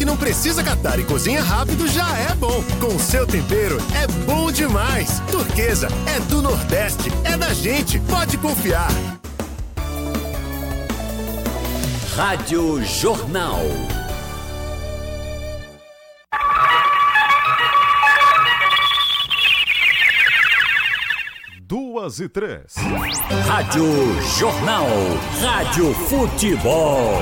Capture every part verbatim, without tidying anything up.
não precisa catar e cozinha rápido já é bom. Com o seu tempero é bom demais. Turquesa é do Nordeste, é da gente, pode confiar. Rádio Jornal. Duas e três. Rádio Jornal. Rádio Futebol.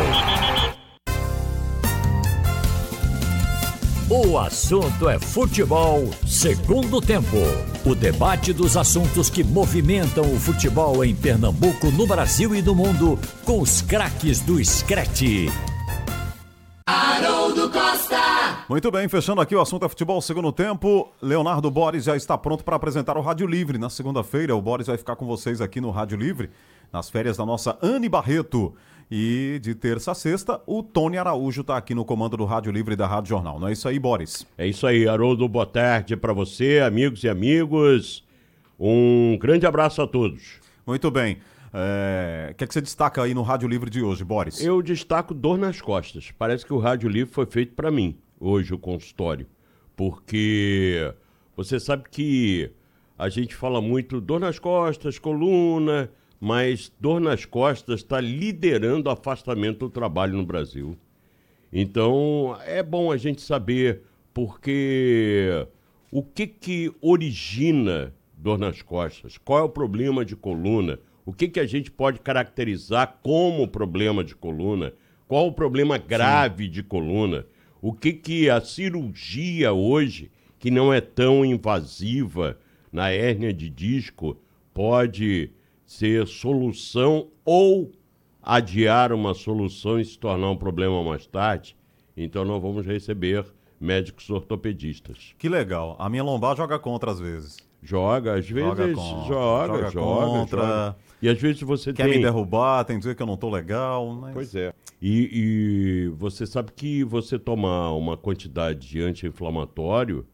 O assunto é futebol, segundo tempo. O debate dos assuntos que movimentam o futebol em Pernambuco, no Brasil e no mundo, com os craques do Screte. Haroldo Costa. Muito bem, fechando aqui o assunto é futebol, segundo tempo. Leonardo Boris já está pronto para apresentar o Rádio Livre. Na segunda-feira, o Boris vai ficar com vocês aqui no Rádio Livre, nas férias da nossa Anne Barreto. E de terça a sexta, o Tony Araújo está aqui no comando do Rádio Livre e da Rádio Jornal. Não é isso aí, Boris? É isso aí, Haroldo. Boa tarde para você, amigos e amigos. Um grande abraço a todos. Muito bem. É... O que é que você destaca aí no Rádio Livre de hoje, Boris? Eu destaco dor nas costas. Parece que o Rádio Livre foi feito para mim, hoje, o consultório. Porque você sabe que a gente fala muito dor nas costas, coluna... mas dor nas costas está liderando o afastamento do trabalho no Brasil. Então, é bom a gente saber porque o que que origina dor nas costas, qual é o problema de coluna, o que que a gente pode caracterizar como problema de coluna, qual o problema grave Sim. de coluna, o que que a cirurgia hoje, que não é tão invasiva na hérnia de disco, pode ser solução ou adiar uma solução e se tornar um problema mais tarde. Então nós vamos receber médicos ortopedistas. Que legal. A minha lombar joga contra às vezes. Joga, às vezes joga, contra, joga, joga, joga, contra. Joga. E às vezes você quer tem... me derrubar, tem que dizer que eu não tô legal. Mas... Pois é. E, e você sabe que você tomar uma quantidade de anti-inflamatório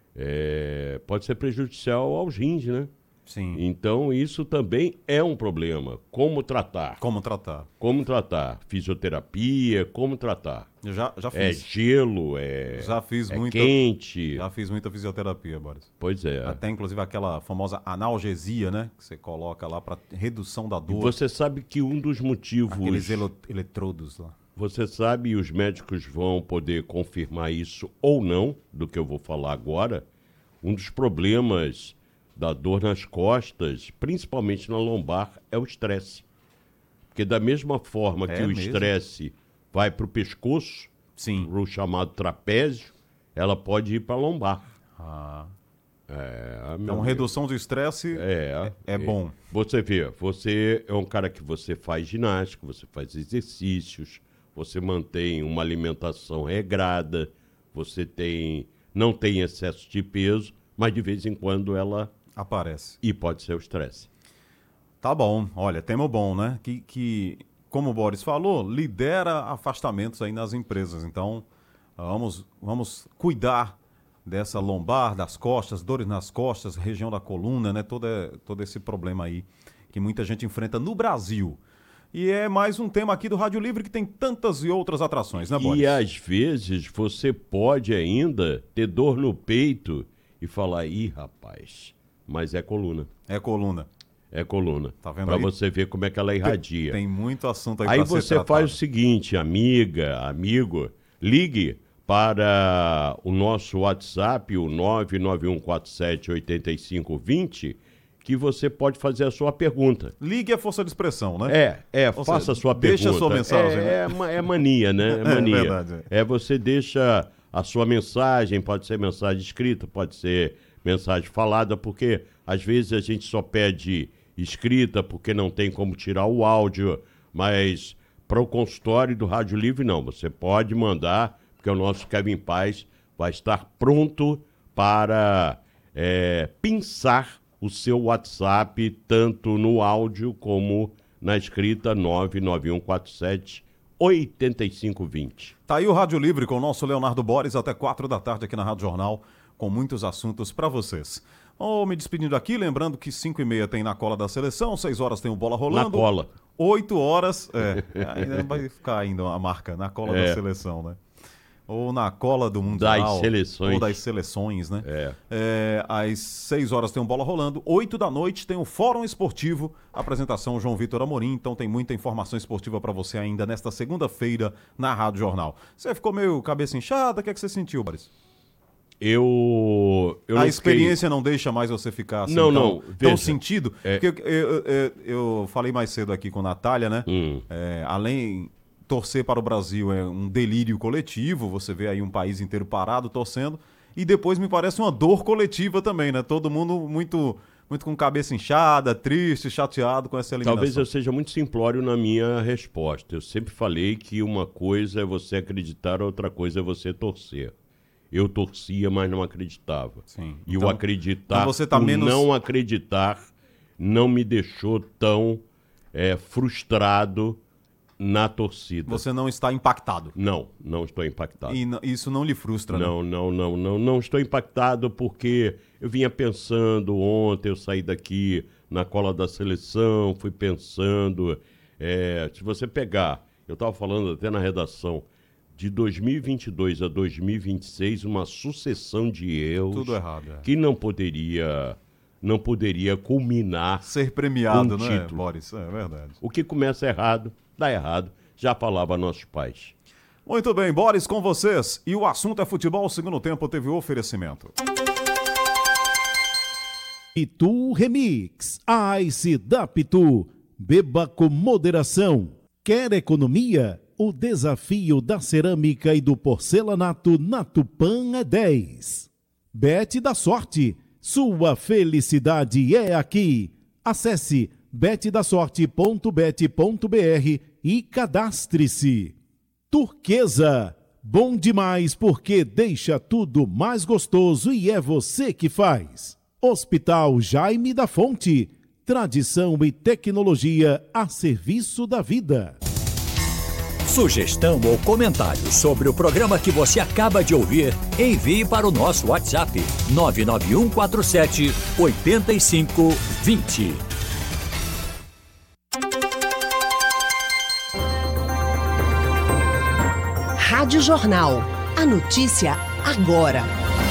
é, pode ser prejudicial aos rins, né? Sim. Então, isso também é um problema. Como tratar? Como tratar? Como tratar? Fisioterapia, como tratar? Eu já, já fiz. É gelo, é, já fiz é muita, quente. Já fiz muita fisioterapia, Boris. Pois é. Até, inclusive, aquela famosa analgesia, né? Que você coloca lá para redução da dor. E você sabe que um dos motivos... Aqueles ele- eletrodos lá. Você sabe, e os médicos vão poder confirmar isso ou não, do que eu vou falar agora, um dos problemas... da dor nas costas, principalmente na lombar, é o estresse. Porque da mesma forma é que o mesmo? estresse vai para o pescoço, para o chamado trapézio, ela pode ir para a lombar. Ah. É, então, redução do estresse é, é, é bom. Você vê, você é um cara que você faz ginástica, você faz exercícios, você mantém uma alimentação regrada, você tem, não tem excesso de peso, mas de vez em quando ela... aparece. E pode ser o estresse. Tá bom. Olha, tema bom, né? Que, que, como o Boris falou, lidera afastamentos aí nas empresas. Então, vamos, vamos cuidar dessa lombar, das costas, dores nas costas, região da coluna, né? Todo, todo esse problema aí que muita gente enfrenta no Brasil. E é mais um tema aqui do Rádio Livre que tem tantas e outras atrações, né, Boris? E às vezes você pode ainda ter dor no peito e falar, ih, rapaz... mas é coluna. É coluna. É coluna. Tá vendo Pra aí? você ver como é que ela irradia. Tem, tem muito assunto aí Aí pra ser você tratado. faz o seguinte, amiga, amigo, ligue para o nosso WhatsApp, o nove nove um quatro sete oito cinco dois zero, que você pode fazer a sua pergunta. Ligue a força de expressão, né? É, é, Ou faça seja, a sua deixa pergunta. a sua mensagem, é, né? é, é mania, né? É mania. É verdade. É, você deixa a sua mensagem, pode ser mensagem escrita, pode ser mensagem falada, porque às vezes a gente só pede escrita porque não tem como tirar o áudio, mas para o consultório do Rádio Livre não, você pode mandar, porque o nosso Kevin Paz vai estar pronto para é, pensar o seu WhatsApp, tanto no áudio como na escrita nove nove um quatro sete oito cinco dois zero. Tá aí o Rádio Livre com o nosso Leonardo Boris até quatro da tarde aqui na Rádio Jornal, com muitos assuntos para vocês. Oh, me despedindo aqui, lembrando que cinco e meia tem Na Cola da Seleção, seis horas tem o Bola Rolando. Na Cola. oito horas, é, ainda vai ficar ainda a marca Na Cola é. da Seleção, né? ou na cola do Mundial. Das seleções. Ou das seleções, né? É. É, às seis horas tem um Bola Rolando, oito da noite tem o Fórum Esportivo, apresentação João Vitor Amorim, então tem muita informação esportiva para você ainda nesta segunda-feira na Rádio Jornal. Você ficou meio cabeça inchada, o que é que você sentiu, Boris? Eu, eu a não experiência fiquei... não deixa mais você ficar assim não, tão, não, tão veja, sentido? é... Porque eu, eu, eu, eu falei mais cedo aqui com a Natália, né? Hum. É, além, torcer para o Brasil é um delírio coletivo, você vê aí um país inteiro parado torcendo, e depois me parece uma dor coletiva também, né? Todo mundo muito, muito com cabeça inchada, triste, chateado com essa eliminação. Talvez eu seja muito simplório na minha resposta. Eu sempre falei que uma coisa é você acreditar, outra coisa é você torcer. Eu torcia, mas não acreditava. Sim. E Então- o acreditar, então você tá o menos- não acreditar, não me deixou tão é, frustrado na torcida. Você não está impactado. Não, não estou impactado. E n- isso não lhe frustra, né? Não, não, não, não, não estou impactado porque eu vinha pensando ontem, eu saí daqui na cola da seleção, fui pensando, é, se você pegar, eu estava falando até na redação, de dois mil e vinte e dois a dois mil e vinte e seis, uma sucessão de erros Tudo errado, é. que não poderia, não poderia culminar. Ser premiado, Com né, título. Boris? É verdade. O que começa errado, dá errado, já falava nossos pais. Muito bem, Boris, com vocês. E o assunto é futebol. O segundo tempo teve o oferecimento. Pitu Remix, Ice da Pitu. Beba com moderação. Quer economia? O desafio da cerâmica e do porcelanato na Tupã é dez. Bet da Sorte, sua felicidade é aqui. Acesse bet da sorte ponto bet ponto br e cadastre-se. Turquesa, bom demais porque deixa tudo mais gostoso e é você que faz. Hospital Jaime da Fonte, tradição e tecnologia a serviço da vida. Sugestão ou comentário sobre o programa que você acaba de ouvir, envie para o nosso WhatsApp nove nove um quatro sete oito cinco dois zero. Rádio Jornal. A notícia agora.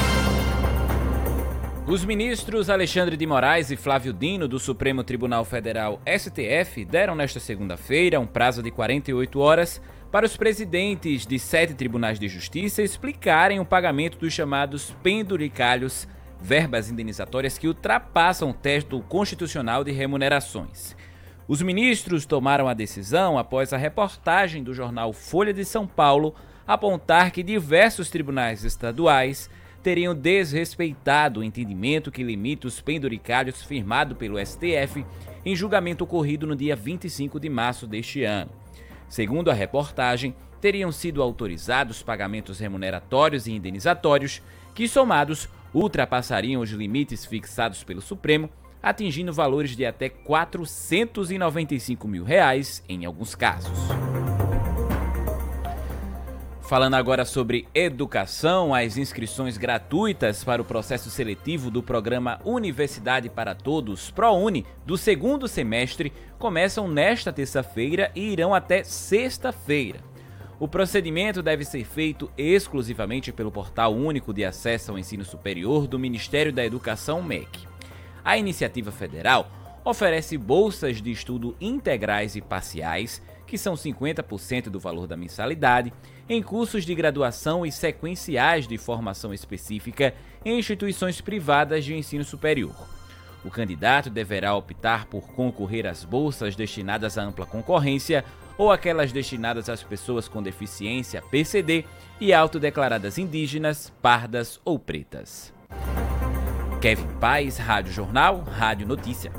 Os ministros Alexandre de Moraes e Flávio Dino do Supremo Tribunal Federal S T F deram nesta segunda-feira um prazo de quarenta e oito horas para os presidentes de sete tribunais de justiça explicarem o pagamento dos chamados penduricalhos, verbas indenizatórias que ultrapassam o teto constitucional de remunerações. Os ministros tomaram a decisão após a reportagem do jornal Folha de São Paulo apontar que diversos tribunais estaduais teriam desrespeitado o entendimento que limita os penduricalhos firmado pelo S T F em julgamento ocorrido no dia vinte e cinco de março deste ano. Segundo a reportagem, teriam sido autorizados pagamentos remuneratórios e indenizatórios que, somados, ultrapassariam os limites fixados pelo Supremo, atingindo valores de até quatrocentos e noventa e cinco mil reais em alguns casos. Falando agora sobre educação, as inscrições gratuitas para o processo seletivo do programa Universidade para Todos, ProUni, do segundo semestre, começam nesta terça-feira e irão até sexta-feira. O procedimento deve ser feito exclusivamente pelo Portal Único de Acesso ao Ensino Superior do Ministério da Educação, M E C. A iniciativa federal oferece bolsas de estudo integrais e parciais, que são cinquenta por cento do valor da mensalidade, em cursos de graduação e sequenciais de formação específica em instituições privadas de ensino superior. O candidato deverá optar por concorrer às bolsas destinadas à ampla concorrência ou aquelas destinadas às pessoas com deficiência P C D e autodeclaradas indígenas, pardas ou pretas. Kevin Paes, Rádio Jornal, Rádio Notícia.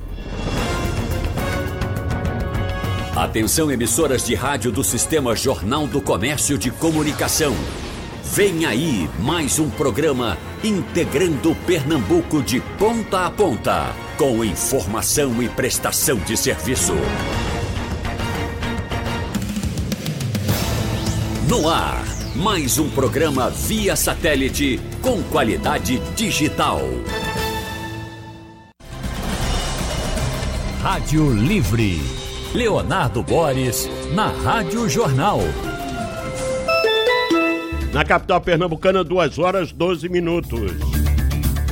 Atenção, emissoras de rádio do Sistema Jornal do Comércio de Comunicação. Vem aí mais um programa integrando Pernambuco de ponta a ponta, com informação e prestação de serviço. No ar, mais um programa via satélite com qualidade digital. Rádio Livre. Leonardo Boris, na Rádio Jornal. Na capital pernambucana, duas horas, doze minutos.